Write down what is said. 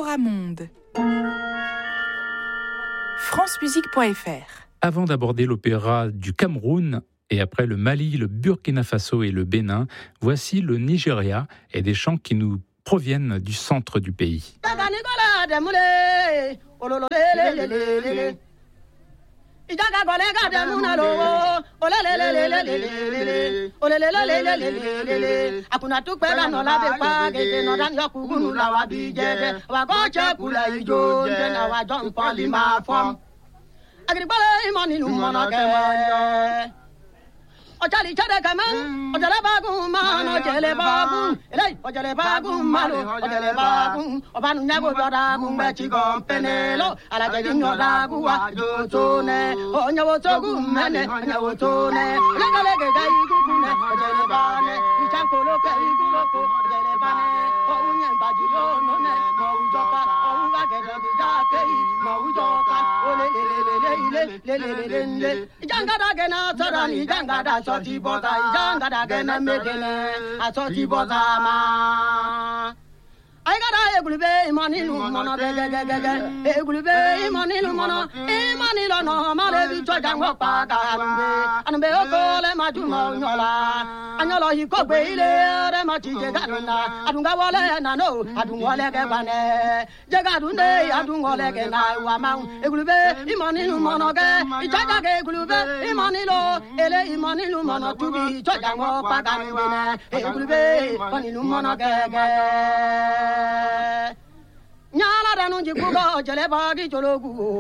Coramonde. francemusique.fr. Avant d'aborder l'opéra du Cameroun, et après le Mali, le Burkina Faso et le Bénin, voici le Nigeria et des chants qui nous proviennent du centre du pays. Ojali chade kaman, ojale bagum man, ojale bagum, elai, ojale bagum malo, ojale bagum, obanu nyago bada gum bechi gom penelo, ala jadi nyoda guwa jotone, onyawo togum mene, onyawo tone, lega gai gubune, ojale bane, ichankolo kai guloko, ojale bane, onyen bajilo none, mo ujoka, ouga gede bijake, mo ujoka, ole le, jangada gena torani, jangada Soti bota ijanga da gena megene a soti bota ma ai gara egulube imani lu mono gege egulube imani lu mono imani lo no mare bi to jango pa ka anbe oko le majuma nyola anyolo yi ko gbe ile re ma ti je garuna adunga wole na no adunga wole ge bane je garunde adunga wole ge na wa ma egulube imani lu mono ge ijaga ge egulube imani lo ele imani lu mono tubi to jango pa ka ne egulube imani lu mono ge Nyala danu jikugo jele bagi jologu